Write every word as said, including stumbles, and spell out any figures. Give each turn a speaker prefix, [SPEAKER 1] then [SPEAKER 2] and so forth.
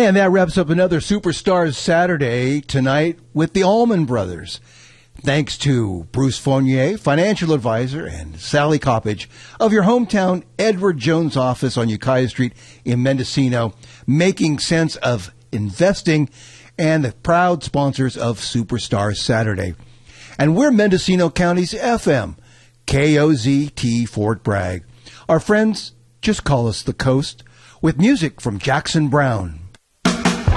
[SPEAKER 1] And that wraps up another Superstars Saturday tonight with the Allman Brothers. Thanks to Bruce Fournier, financial advisor, and Sally Coppage of your hometown Edward Jones office on Ukiah Street in Mendocino, making sense of investing, and the proud sponsors of Superstars Saturday. And we're Mendocino County's F M, K O Z T Fort Bragg. Our friends just call us the Coast, with music from Jackson Browne.